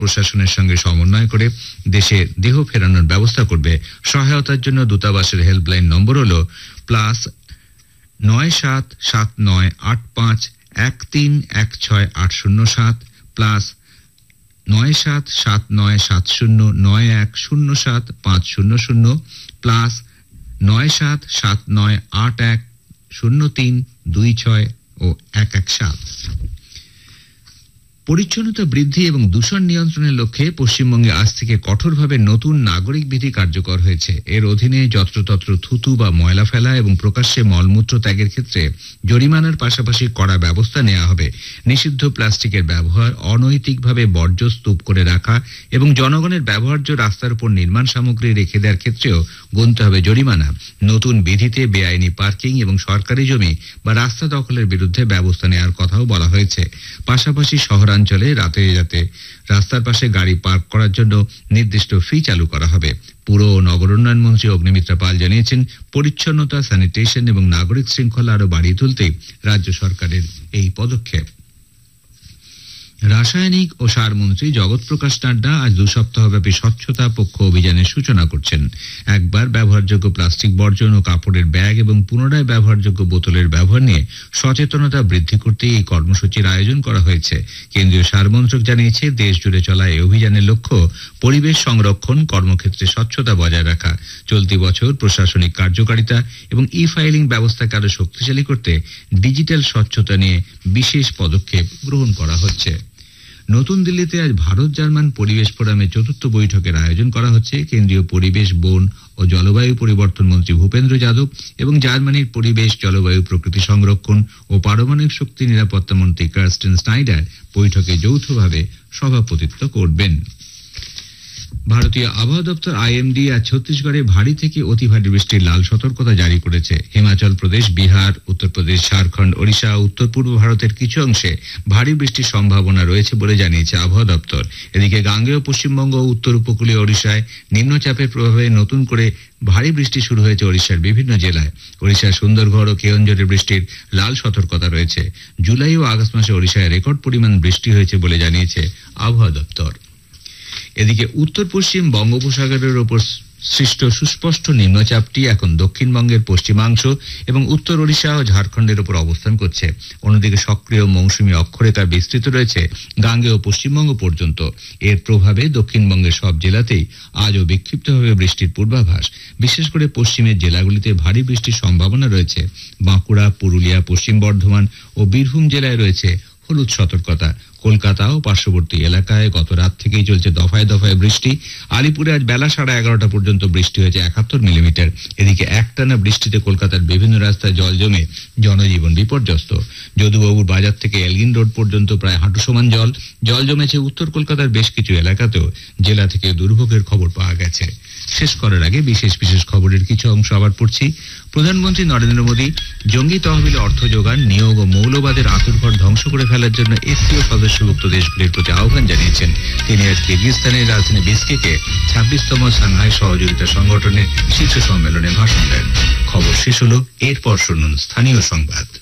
প্রশাসনের সঙ্গে সমন্বয় করে দেশে দেহ ফেরানোর ব্যবস্থা করবে। সহায়তার জন্য দূতাবাসের হেল্পলাইন নম্বর হল +৯৭7985131680৭ +৯৭79709107৫০০ +৯৭79810326 ও 117। পরিচ্ছন্নতা বৃদ্ধি এবং দূষণ নিয়ন্ত্রণের লক্ষ্যে পশ্চিমবঙ্গে আজ থেকে কঠোরভাবে নতুন নাগরিক বিধি কার্যকর হয়েছে। এর অধীনে যত্রতত্র থুতু বা ময়লা ফেলা এবং প্রকাশ্যে মলমূত্র ত্যাগের ক্ষেত্রে জরিমানার পাশাপাশি কড়া ব্যবস্থা নেওয়া হবে। নিষিদ্ধ প্লাস্টিকের ব্যবহার, অনৈতিকভাবে বর্জ্য স্তূপ করে রাখা এবং জনগণের ব্যবহার্য রাস্তার উপর নির্মাণ সামগ্রী রেখে দেওয়ার ক্ষেত্রেও গুনতে হবে জরিমানা। নতুন বিধিতে বেআইনি পার্কিং এবং সরকারি জমি বা রাস্তা দখলের বিরুদ্ধে ব্যবস্থা নেওয়ার কথাও বলা হয়েছে। পাশাপাশি শহরাঞ্চলে রাতে যাতে রাস্তার পাশে গাড়ি পার্ক করার জন্য নির্দিষ্ট ফি চালু করা হবে। পুর ও নগর উন্নয়ন মন্ত্রী অগ্নিমিত্রা পাল জানিয়েছেন, পরিচ্ছন্নতা, স্যানিটেশন এবং নাগরিক শৃঙ্খলা আরো বাড়িয়ে তুলতেই রাজ্য সরকারের এই পদক্ষেপ। রাসায়নিক ও সার মন্ত্রী জগৎ প্রকাশ নাড্ডা আজ 2 সপ্তাহব্যাপী স্বচ্ছতা পক্ষ অভিযানের সূচনা করছেন। একবার ব্যবহারযোগ্য প্লাস্টিক বর্জন ও কাপড়ের ব্যাগ এবং পুনরায় ব্যবহারযোগ্য বোতলের ব্যবহার নিয়ে সচেতনতা বৃদ্ধি করতে এই কর্মসূচির আয়োজন করা হয়েছে। কেন্দ্রীয় সার মন্ত্রক জানিয়েছে, দেশ জুড়ে চলা এই অভিযানের লক্ষ্য পরিবেশ সংরক্ষণ, কর্মক্ষেত্রে স্বচ্ছতা বজায় রাখা। চলতি বছর প্রশাসনিক কার্যকারিতা এবং ই-ফাইলিং ব্যবস্থাকে আরো শক্তিশালী করতে ডিজিটাল স্বচ্ছতা নিয়ে বিশেষ পদক্ষেপ গ্রহণ করা হচ্ছে। নতুন দিল্লিতে আজ ভারত জার্মান পরিবেশ ফোরামের 4র্থ বৈঠকের আয়োজন করা হচ্ছে। কেন্দ্রীয় পরিবেশ, বন ও জলবায়ু পরিবর্তন মন্ত্রী ভূপেন্দ্র যাদব এবং জার্মানির পরিবেশ, জলবায়ু, প্রকৃতি সংরক্ষণ ও পারমাণবিক শক্তি নিরাপত্তা মন্ত্রী কার্স্টেন স্নাইডার বৈঠকে যৌথভাবে সভাপতিত্ব করবেন। ভারতীয় আবহাওয়া দপ্তর আইএমডি আজ ছত্তিশগড়ে ভারী থেকে অতি ভারী বৃষ্টির লাল সতর্কতা জারি করেছে। হিমাচল প্রদেশ, বিহার, উত্তরপ্রদেশ, ঝাড়খণ্ড, ওড়িশা, উত্তর পূর্ব ভারতের কিছু অংশে ভারী বৃষ্টির সম্ভাবনা রয়েছে বলে জানিয়েছে আবহাওয়া দপ্তর। এদিকে গাঙ্গেয় পশ্চিমবঙ্গ ও উত্তর উপকূলীয় ওড়িশায় নিম্নচাপের প্রভাবে নতুন করে ভারী বৃষ্টি শুরু হয়েছে ওড়িশার বিভিন্ন জেলায়। ওড়িশার সুন্দরগড় ও কেওনঝরে বৃষ্টির লাল সতর্কতা রয়েছে। জুলাই ও আগস্ট মাসে ওড়িশায় রেকর্ড পরিমাণ বৃষ্টি হয়েছে বলে জানিয়েছে আবহাওয়া দপ্তর। এদিকে উত্তর পশ্চিম বঙ্গোপসাগরের ওপর সৃষ্ট সুস্পষ্ট নিম্নচাপটি এখন দক্ষিণবঙ্গের পশ্চিমাংশ এবং উত্তর ওড়িশা ও ঝাড়খণ্ডের উপর অবস্থান করছে। অন্যদিকে সক্রিয় মৌসুমী অক্ষরেখা বিস্তৃত রয়েছে গাঙ্গেয় পশ্চিমবঙ্গ পর্যন্ত। এর প্রভাবে দক্ষিণবঙ্গের সব জেলাতেই আজও বিক্ষিপ্তভাবে বৃষ্টির পূর্বাভাস। বিশেষ করে পশ্চিমের জেলাগুলিতে ভারী বৃষ্টির সম্ভাবনা রয়েছে। বাঁকুড়া, পুরুলিয়া, পশ্চিম বর্ধমান ও বীরভূম জেলায় রয়েছে হলুদ সতর্কতা। কলকাতা ও পার্শ্ববর্তী এলাকায় গত রাত থেকেই চলছে দফায় দফায় বৃষ্টি। আলিপুরে আজ বেলা 11:30 পর্যন্ত বৃষ্টি হয়েছে 71 মিলিমিটার। এদিকে একটানা বৃষ্টিতে কলকাতার বিভিন্ন রাস্তায় জল জমে জনজীবন বিপর্যস্ত। যদুবাবুর বাজার থেকে এলগিন রোড পর্যন্ত প্রায় হাঁটু সমান জল জমেছে। উত্তর কলকাতার বেশ কিছু এলাকাতেও জেলা থেকে দুর্ভোগের খবর পাওয়া গেছে। শেষ করার আগে বিশেষ খবরের কিছু অংশ আবার পড়ছি। প্রধানমন্ত্রী নরেন্দ্র মোদী জঙ্গি তহবিলে অর্থ যোগান, নিয়োগ ও মৌলবাদের আঁতুড়ঘর ধ্বংস করে ফেলার জন্য এসসিও সদস্যভুক্ত দেশগুলির প্রতি আহ্বান জানিয়েছেন। তিনি আজ কিরগিজস্তানের রাজধানী বিশকেকে 26তম সাংহাই সহযোগিতা সংগঠনের শীর্ষ সম্মেলনে ভাষণ দেন। খবর শেষ হলো। এরপর শুনুন স্থানীয় সংবাদ।